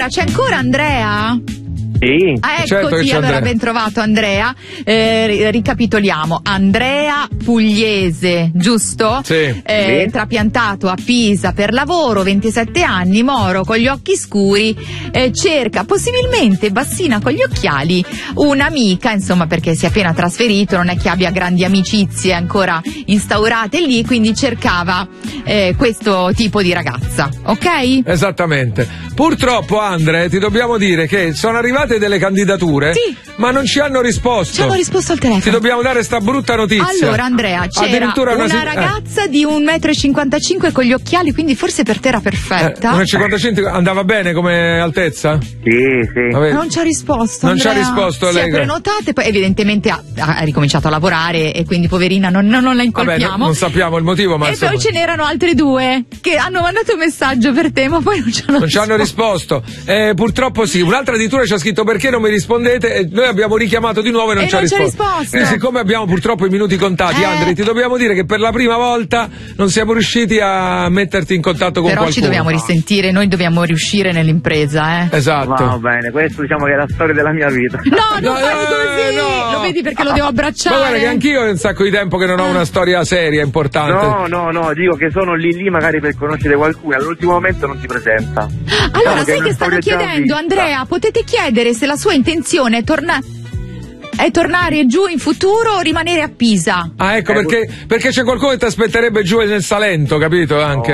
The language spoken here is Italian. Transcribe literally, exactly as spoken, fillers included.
Allora, c'è ancora Andrea? Sì. Ah, eccoti, certo che c'è allora Andrea. ben trovato Andrea. Eh, ricapitoliamo: Andrea Pugliese, giusto? Sì. Eh, Sì. Trapiantato a Pisa per lavoro, ventisette anni, moro con gli occhi scuri, eh, cerca possibilmente bassina con gli occhiali, un'amica, insomma, perché si è appena trasferito, non è che abbia grandi amicizie ancora instaurate lì, quindi cercava eh, questo tipo di ragazza, ok? Esattamente. Purtroppo, Andre, ti dobbiamo dire che sono arrivate delle candidature, Sì. ma non ci hanno risposto. Ci hanno risposto al Ti telefono. dobbiamo dare sta brutta notizia. Allora, Andrea, c'era Addirittura una, una si- ragazza di un metro e cinquantacinque con gli occhiali, quindi forse per te era Eh, perfetta. uno e cinquantacinque andava bene come altezza? Sì, sì. Vabbè. Non ci ha risposto. Non ci ha Andrea. risposto Si lei. è prenotate, poi evidentemente ha, ha ricominciato a lavorare e quindi poverina non, non, non la Vabbè, incolpiamo. non, non sappiamo il motivo, ma e insomma, poi ce n'erano altre due che hanno mandato un messaggio per te, ma poi non ci hanno non ci hanno risposto. Eh, purtroppo sì. Un'altra addirittura ci ha scritto: perché non mi rispondete? E noi abbiamo richiamato di nuovo e non E ci ha non ci ha risposto. risposto. E siccome abbiamo purtroppo i minuti contati, Eh. Andre, ti dobbiamo dire che per la prima volta non siamo riusciti a metterti in contatto con Però qualcuno. ci dobbiamo risentire, noi dobbiamo riuscire nell'impresa, eh. Esatto. Va bene, questo diciamo che è la storia della mia vita. No, non No, fai eh, così! no. Lo vedi perché lo devo abbracciare? Ma guarda che anch'io ho un sacco di tempo che non ho una storia seria, importante. No, no, no, dico che sono lì lì magari per conoscere qualcuno, all'ultimo momento non si presenta. Allora, Diciamo che è sai una che stanno storia già chiedendo, vista. Andrea? Potete chiedere se la sua intenzione è tornare. È tornare giù in futuro o rimanere a Pisa? Ah, ecco, Eh, perché, perché c'è qualcuno che ti aspetterebbe giù nel Salento, capito? Anche.